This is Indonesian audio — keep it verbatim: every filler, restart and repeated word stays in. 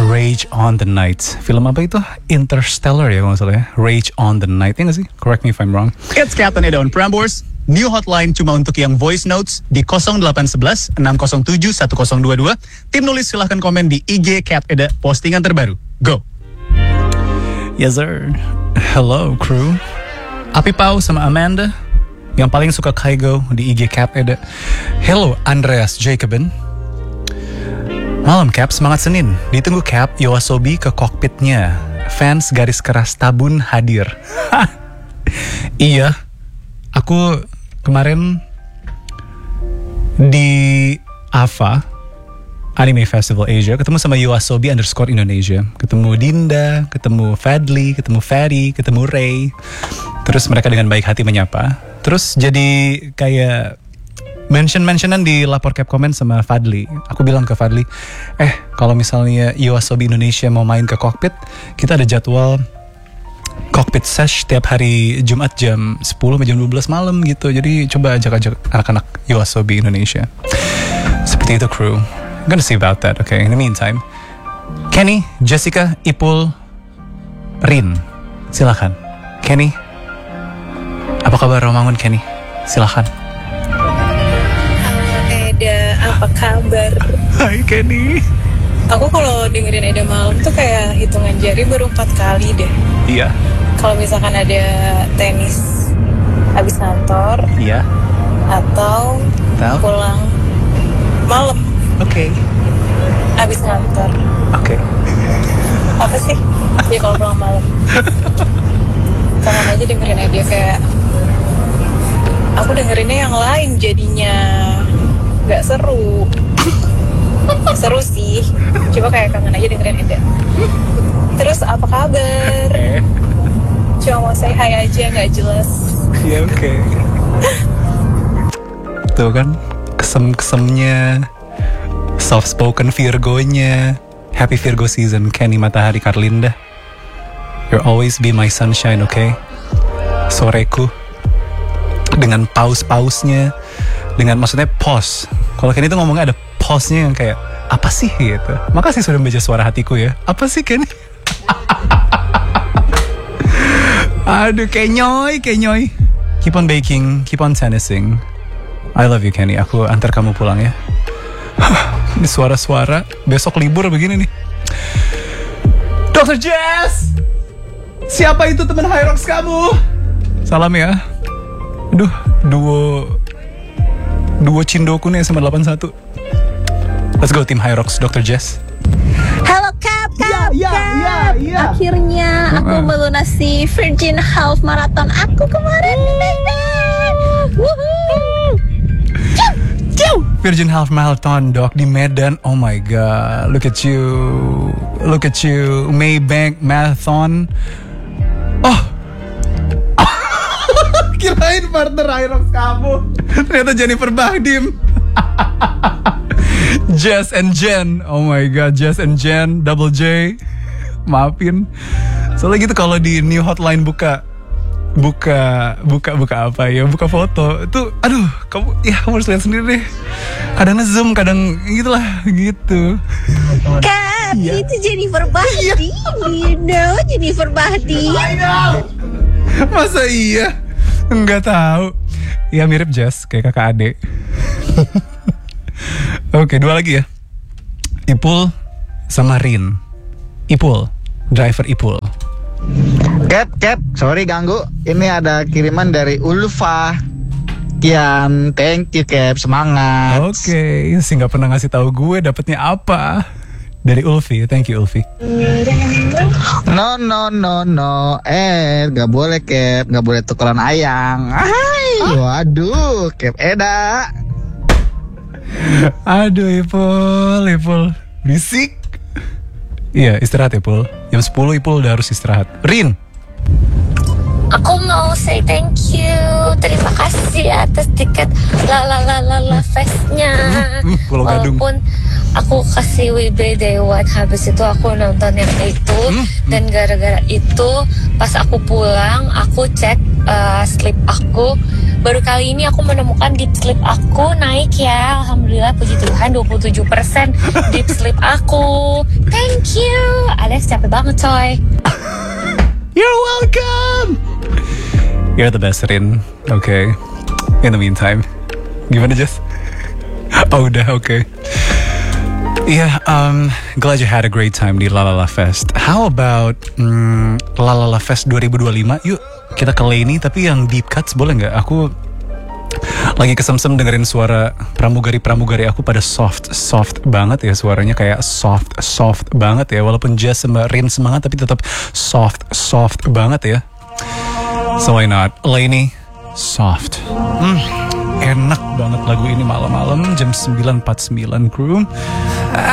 Rage on the Night. Film apa itu? Interstellar ya kalau nggak salah ya. Rage on the Night, ya nggak sih? Correct me if I'm wrong. It's Captain Eda on Prambors. New hotline cuma untuk yang voice notes di nol delapan satu satu enam nol tujuh satu nol dua dua. Tim nulis silahkan komen di I G Cap Eda postingan terbaru. Go! Yes sir. Hello crew. Api Pau sama Amanda yang paling suka Kaigo di I G Cap Eda. Hello Andreas Jacobin. Malam Cap, semangat Senin. Ditunggu Cap, Yoasobi ke kokpitnya. Fans garis keras Tabun hadir. Iya, aku kemarin di A F A Anime Festival Asia ketemu sama Yoasobi underscore Indonesia, ketemu Dinda, ketemu Fadli, ketemu Fatty, ketemu Ray. Terus mereka dengan baik hati menyapa. Terus jadi kayak mention-mentionan di lapor Cap Comment sama Fadli. Aku bilang ke Fadli, eh kalau misalnya Yoasobi Indonesia mau main ke kokpit, kita ada jadwal cockpit sesh tiap hari Jumat jam sepuluh sampai jam dua belas malam gitu. Jadi coba ajak-ajak anak-anak Yoasobi Indonesia. Seperti itu crew. I'm gonna see about that, okay? In the meantime, Kenny, Jessica, Ipul, Rin, silakan. Kenny, apa kabar Romangun Kenny? Silakan. Halo Eda, apa kabar? Hai Kenny. Aku kalau dengerin Eda malam tuh kayak hitungan jari baru empat kali deh. Iya. Kalau misalkan ada tenis habis kantor, Iya. atau Tahu? pulang malam Oke. Okay. habis kantor. Oke. Okay. Apa sih? Ya kalau pulang malam. Kangen aja dengerin Eda kayak aku dengerinnya yang lain jadinya nggak seru. Seru sih, coba kayak kangen aja dengerin Eda. Terus apa kabar? Okay. Cuma mau say hi aja, nggak jelas. Iya oke. Okay. Tuh kan kesem-kesemnya, soft spoken Virgonya. Happy Virgo season, Kenny Matahari Karlinda. You'll always be my sunshine, okay? Soreku. Dengan paus-pausnya, dengan maksudnya pause. Kalau Kenny tuh ngomongnya ada pause-nya yang kayak apa sih gitu. Makasih sudah membaca suara hatiku ya. Apa sih Kenny? Aduh, kenyoy, kenyoy. Keep on baking, keep on tennising. I love you Kenny. Aku antar kamu pulang ya. Ini suara-suara. Besok libur begini nih. dokter Jess! Siapa itu teman Hyrox kamu? Salam ya. Aduh, duo Duo Cindoku nih sama delapan satu. Let's go tim Hyrox, dokter Jess. Halo Cap, Cap, Ya, ya, Cap. ya, ya. Akhirnya aku Uh-uh. melunasi Virgin Half Marathon aku kemarin di Medan. Woohoo! Ciu, ciu. Virgin Half Marathon dok di Medan. Oh my god, look at you. Look at you. Maybank Marathon. Oh. Kirain partner Hyrox kamu. Ternyata Jennifer Bahdim. Jess and Jen. Oh my god, Jess and Jen, Double J. Maafin. Soalnya gitu kalau di new hotline buka buka buka buka apa ya, buka foto itu, aduh kamu ya kamu harus lihat sendiri deh. Kadang nge-zoom, kadang gitulah gitu. Cap, Iya. itu Jennifer Bahdim. You know Jennifer Bahdim. I know. Masa iya? Enggak tahu. Ya mirip Jess, kayak kakak adik. Oke, dua lagi ya. Ipul sama Rin. Ipul, driver Ipul. Cap, Cap, sorry ganggu. Ini ada kiriman dari Ulfa. Kian, thank you Cap, semangat. Oke, sih nggak pernah ngasih tahu gue dapetnya apa. Dari Ulfi, thank you Ulfi. No, no, no, no. Eh, gak boleh Cap, gak boleh tukeran ayang. Hai, waduh, Cap Eda. Aduh Ipul, Ipul, bisik. Iya, istirahat Ipul. Jam sepuluh Ipul udah harus istirahat. Rin. Aku mau say thank you. Terima kasih atas tiket la la la la la festnya. Hmm, Pulau Gadung. Walaupun aku kasih W B Dewa, habis itu aku nonton yang itu, Hmm, dan gara-gara itu pas aku pulang aku cek uh, sleep aku. Baru kali ini aku menemukan deep sleep aku naik ya. Alhamdulillah, puji Tuhan, dua puluh tujuh persen deep sleep aku. Thank you. Alex capek banget coy. You're welcome. You're the best, Rin. Okay. In the meantime, gimana Jess? Oh udah, okay. Yeah, um, glad you had a great time di La La La Fest. How about mm, La La La Fest dua ribu dua puluh lima? Yuk kita ke Lainey, tapi yang deep cuts boleh nggak? Aku lagi kesemsem dengerin suara pramugari-pramugari aku pada soft, soft banget ya suaranya, kayak soft, soft banget ya. Walaupun Jess sama Rin semangat, tapi tetap soft, soft banget ya. So why not? Lainey, soft. Hmm, enak banget lagu ini malam-malam jam sembilan empat puluh sembilan, crew.